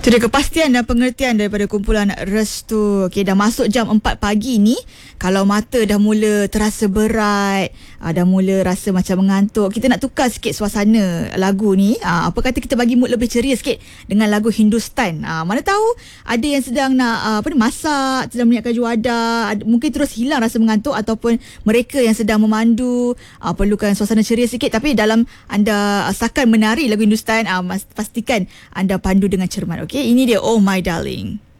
Jadi kepastian dan pengertian daripada kumpulan Restu. Okey, dah masuk jam 4 pagi ni. Kalau mata dah mula terasa berat, dah mula rasa macam mengantuk, kita nak tukar sikit suasana lagu ni. Apa kata kita bagi mood lebih ceria sikit dengan lagu Hindustan. Mana tahu ada yang sedang nak masak, sedang menyiapkan juadah, mungkin terus hilang rasa mengantuk, ataupun mereka yang sedang memandu perlukan suasana ceria sikit. Tapi dalam anda sakan menari lagu Hindustan, pastikan anda pandu dengan cermat. Okey, ini dia Oh My Darling.